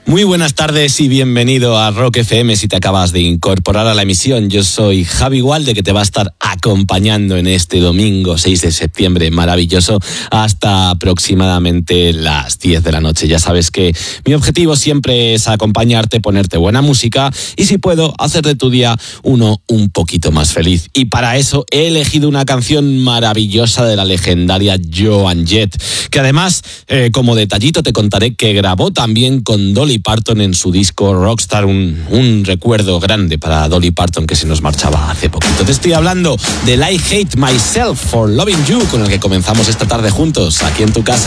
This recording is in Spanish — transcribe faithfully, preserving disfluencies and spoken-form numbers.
Muy buenas tardes y bienvenido a Rock F M si te acabas de incorporar a la emisión. Yo soy Javi Gualde, que te va a estar acompañando en este domingo seis de septiembre maravilloso hasta aproximadamente las diez de la noche. Ya sabes que mi objetivo siempre es acompañarte, ponerte buena música y, si puedo, hacer de tu día uno un poquito más feliz. Y para eso he elegido una canción maravillosa de la legendaria Joan Jett, que además, eh, como detallito, te contaré que grabó también con Dolly Parton en su disco Rockstar, un, un recuerdo grande para Dolly Parton, que se nos marchaba hace poquito. Te estoy hablando del I Hate Myself for Loving You, con el que comenzamos esta tarde juntos aquí en tu casa.